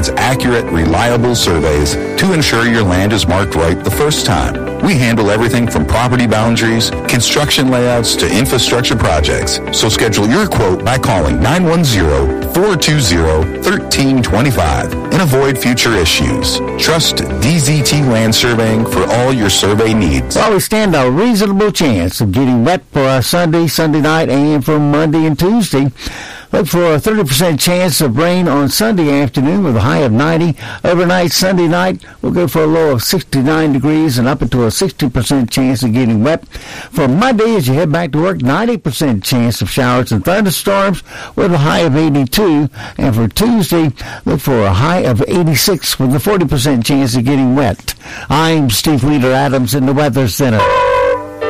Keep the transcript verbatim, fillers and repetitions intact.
provides accurate, reliable surveys to ensure your land is marked right the first time. We handle everything from property boundaries, construction layouts, to infrastructure projects. So schedule your quote by calling nine one zero, four two zero, one three two five and avoid future issues. Trust D Z T Land Surveying for all your survey needs. Well, we stand a reasonable chance of getting wet for our Sunday, Sunday night, and for Monday and Tuesday. Look for a thirty percent chance of rain on Sunday afternoon with a high of ninety. Overnight Sunday night, we'll go for a low of sixty-nine degrees and up into a sixty percent chance of getting wet. For Monday, as you head back to work, ninety percent chance of showers and thunderstorms with a high of eighty-two. And for Tuesday, look for a high of eighty-six with a forty percent chance of getting wet. I'm Steve Leader Adams in the Weather Center.